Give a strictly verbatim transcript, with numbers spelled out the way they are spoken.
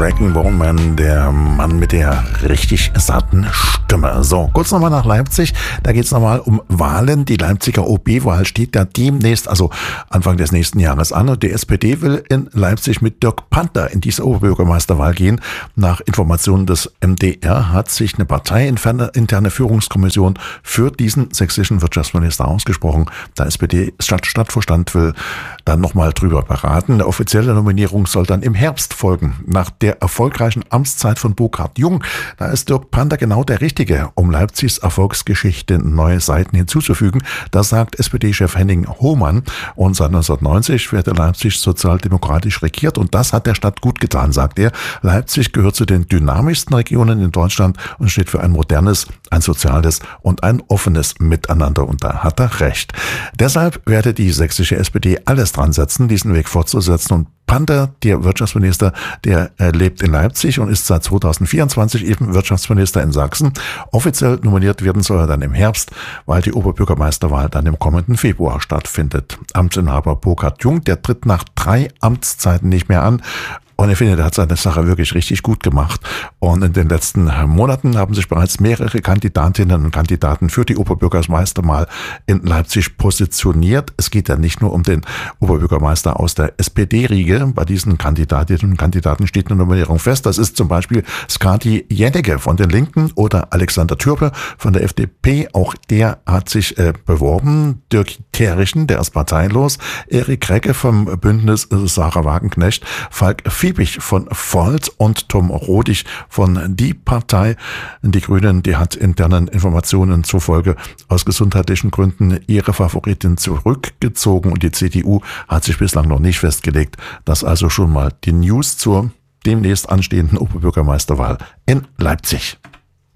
Wrecking Bone Man, der Mann mit der richtig satten Stimme. So, kurz nochmal nach Leipzig. Da geht es nochmal um Wahlen. Die Leipziger O B-Wahl steht ja demnächst, also Anfang des nächsten Jahres an. Und die S P D will in Leipzig mit Dirk Panther in diese Oberbürgermeisterwahl gehen. Nach Informationen des M D R hat sich eine parteiinterne Führungskommission für diesen sächsischen Wirtschaftsminister ausgesprochen. Der S P D-Stadtvorstand will dann nochmal drüber beraten. Eine offizielle Nominierung soll dann im Herbst folgen. Nach der erfolgreichen Amtszeit von Burkhard Jung, da ist Dirk Panther genau der Richtige, um Leipzigs Erfolgsgeschichte neue Seiten hinzuzufügen. Das sagt S P D-Chef Henning Hohmann. Und seit neunzehnhundertneunzig wird Leipzig sozialdemokratisch regiert und das hat der Stadt gut getan, sagt er. Leipzig gehört zu den dynamischsten Regionen in Deutschland und steht für ein modernes, ein soziales und ein offenes Miteinander. Und da hat er recht. Deshalb werde die sächsische S P D alles dran setzen, diesen Weg fortzusetzen. Und Panther, der Wirtschaftsminister, der äh, lebt in Leipzig und ist seit zweitausendvierundzwanzig eben Wirtschaftsminister in Sachsen. Offiziell nominiert werden soll er dann im Herbst, weil die Oberbürgermeisterwahl dann im kommenden Februar stattfindet. Amtsinhaber Burkhard Jung, der tritt nach drei Amtszeiten nicht mehr an. Und ich finde, der hat seine Sache wirklich richtig gut gemacht. Und in den letzten Monaten haben sich bereits mehrere Kandidatinnen und Kandidaten für die Oberbürgermeisterwahl in Leipzig positioniert. Es geht ja nicht nur um den Oberbürgermeister aus der S P D-Riege. Bei diesen Kandidatinnen und Kandidaten steht eine Nominierung fest. Das ist zum Beispiel Skadi Jennecke von den Linken oder Alexander Türpe von der F D P. Auch der hat sich äh, beworben. Dirk Terrichen, der ist parteilos. Erik Recke vom Bündnis Sarah Wagenknecht. Falk Fiebig von Volt und Tom Rodig von Die Partei. Die Grünen, die hat internen Informationen zufolge aus gesundheitlichen Gründen ihre Favoritin zurückgezogen und die C D U hat sich bislang noch nicht festgelegt. Das also schon mal die News zur demnächst anstehenden Oberbürgermeisterwahl in Leipzig.